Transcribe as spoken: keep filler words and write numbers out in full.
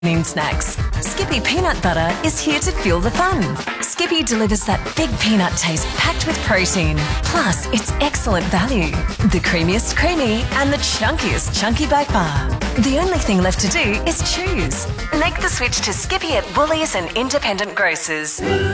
afternoon snacks. Skippy Peanut Butter is here to fuel the fun. Skippy delivers that big peanut taste packed with protein. Plus, it's excellent value. The creamiest creamy and the chunkiest chunky by far. The only thing left to do is choose. Make the switch to Skippy at Woolies and independent grocers.